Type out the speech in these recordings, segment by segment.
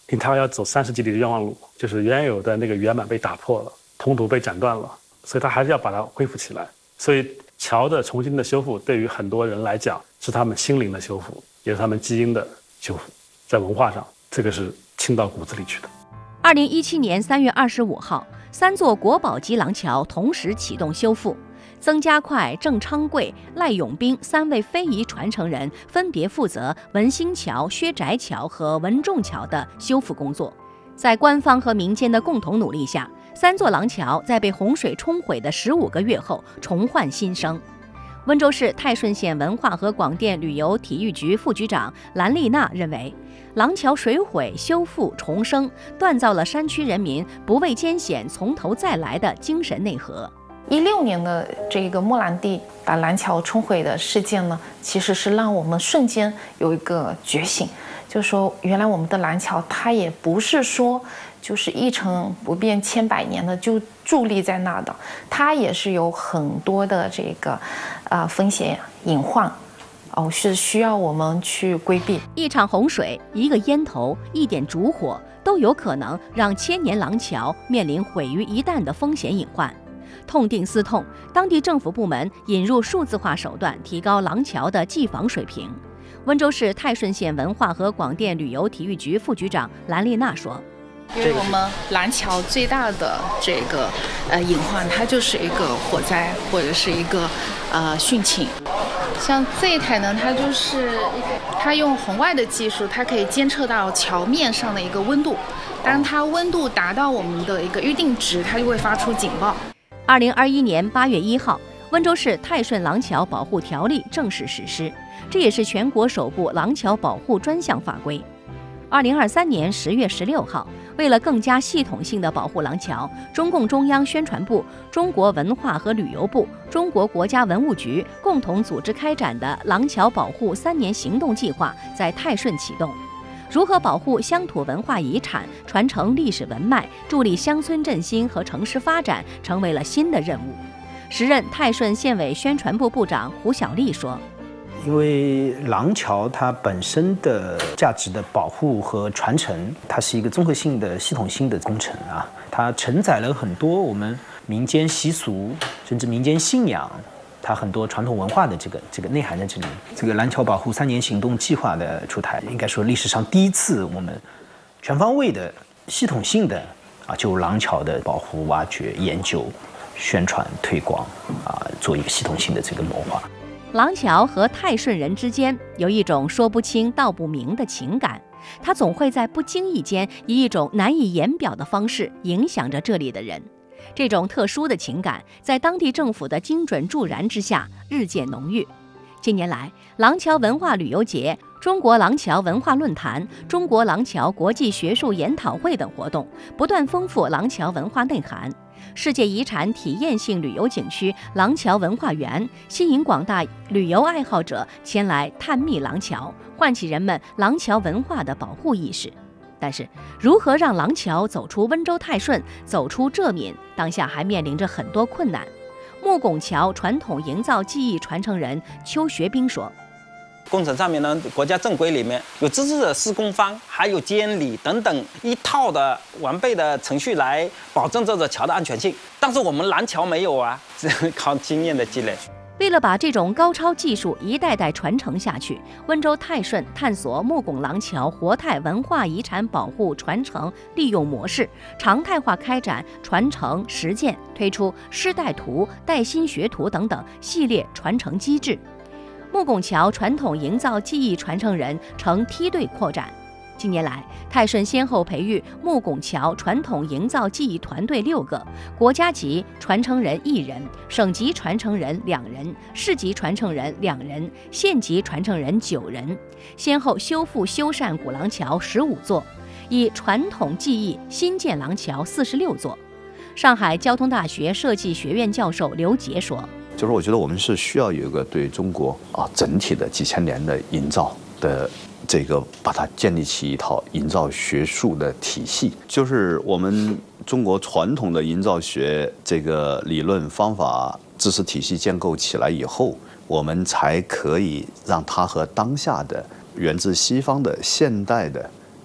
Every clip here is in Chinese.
因为他要走30几里的冤枉路，就是原有的那个圆满被打破了，通途被斩断了，所以他还是要把它恢复起来。所以桥的重新的修复，对于很多人来讲是他们心灵的修复，也是他们基因的修复，在文化上，这个是亲到骨子里去的。 2017年3月25号，3座国宝级廊桥同时启动修复。曾家快、郑昌贵、赖永斌3位非遗传承人分别负责文兴桥、薛宅桥和文仲桥的修复工作。在官方和民间的共同努力下，3座廊桥在被洪水冲毁的15个月后重焕新生。温州市泰顺县文化和广电旅游体育局副局长兰丽娜认为，廊桥水毁、修复、重生，锻造了山区人民不畏艰险、从头再来的精神内核。 16年的这个莫兰蒂把廊桥冲毁的事件呢，其实是让我们瞬间有一个觉醒，就是说原来我们的廊桥它也不是说就是一成不变千百年的就伫立在那的，它也是有很多的这个风险隐患是需要我们去规避。 一场洪水、一个烟头、一点烛火，都有可能让千年廊桥面临毁于一旦的风险隐患。痛定思痛，当地政府部门引入数字化手段，提高廊桥的技防水平。温州市泰顺县文化和广电旅游体育局副局长兰丽娜说， 因为我们廊桥最大的这个隐患，它就是一个火灾或者是一个汛情。像这一台呢，它用红外的技术，它可以监测到桥面上的一个温度，当它温度达到我们的一个预定值，它就会发出警报。 2021年8月1号，温州市泰顺廊桥保护条例正式实施，这也是全国首部廊桥保护专项法规。2023年10月16号，为了更加系统性地保护廊桥，中共中央宣传部、中国文化和旅游部、中国国家文物局共同组织开展的廊桥保护3年行动计划在泰顺启动。如何保护乡土文化遗产，传承历史文脉，助力乡村振兴和城市发展，成为了新的任务。时任泰顺县委宣传部部长胡小丽说， 因为廊桥它本身的价值的保护和传承，它是一个综合性的系统性的工程啊，它承载了很多我们民间习俗甚至民间信仰，它很多传统文化的这个内涵在这里。这个廊桥保护3年行动计划的出台，应该说历史上第一次我们全方位的系统性的就廊桥的保护、挖掘、研究、宣传、推广做一个系统性的这个谋划。 廊桥和泰顺人之间有一种说不清道不明的情感，它总会在不经意间以一种难以言表的方式影响着这里的人。这种特殊的情感在当地政府的精准助燃之下日渐浓郁。近年来，廊桥文化旅游节、中国廊桥文化论坛、中国廊桥国际学术研讨会等活动不断丰富廊桥文化内涵。世界遗产体验性旅游景区廊桥文化园吸引广大旅游爱好者前来探秘廊桥，唤起人们廊桥文化的保护意识。但是，如何让廊桥走出温州泰顺，走出浙闽，当下还面临着很多困难。木拱桥传统营造技艺传承人邱学兵说， 工程上面呢，国家正规里面有资质的施工方，还有监理等等一套的完备的程序来保证这座桥的安全性。但是我们廊桥没有啊，只能靠经验的积累。 为了把这种高超技术一代代传承下去，温州泰顺探索木拱廊桥活态文化遗产保护传承利用模式，常态化开展传承实践，推出师带图、带薪学徒等等系列传承机制。木拱桥传统营造技艺传承人呈梯队扩展。近年来，泰顺先后培育木拱桥传统营造技艺团队6个，国家级传承人1人，省级传承人2人，市级传承人2人，县级传承人9人，先后修复修缮古廊桥15座，以传统技艺新建廊桥46座。上海交通大学设计学院教授刘杰说， 就是我觉得我们是需要有一个对中国整体的几千年的营造的这个把它建立起一套营造学术的体系，就是我们中国传统的营造学这个理论方法知识体系建构起来以后，我们才可以让它和当下的源自西方的现代的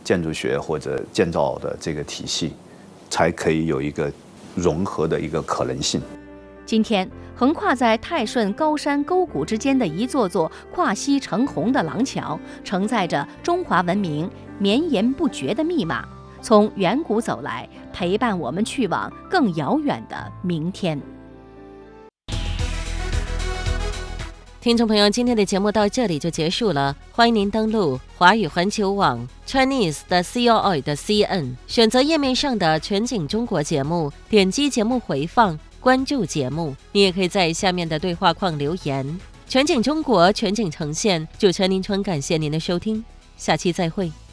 建筑学或者建造的这个体系，才可以有一个融合的一个可能性。 今天，横跨在泰顺高山沟谷之间的一座座跨溪成虹的廊桥，承载着中华文明绵延不绝的密码，从远古走来，陪伴我们去往更遥远的明天。 听众朋友，今天的节目到这里就结束了，欢迎您登录华语环球网 Chinese 的 COI 的 CN， 选择页面上的全景中国节目，点击节目回放，关注节目。你也可以在下面的对话框留言。全景中国，全景呈现，主持人林春感谢您的收听，下期再会。